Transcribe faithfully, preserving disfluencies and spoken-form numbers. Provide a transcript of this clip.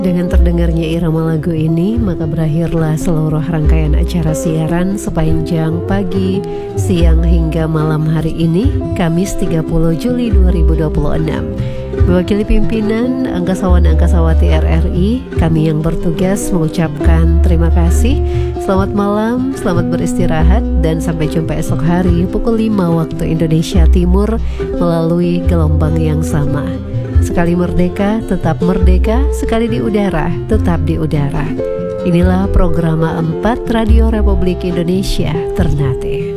Dengan terdengarnya irama lagu ini, maka berakhirlah seluruh rangkaian acara siaran sepanjang pagi, siang hingga malam hari ini, Kamis tiga puluh Juli dua ribu dua puluh enam. Mewakili pimpinan angkasawan-angkasawati R R I, kami yang bertugas mengucapkan terima kasih. Selamat malam, selamat beristirahat, dan sampai jumpa esok hari pukul lima waktu Indonesia Timur melalui gelombang yang sama. Sekali merdeka, tetap merdeka. Sekali di udara, tetap di udara. Inilah program empat Radio Republik Indonesia Ternate.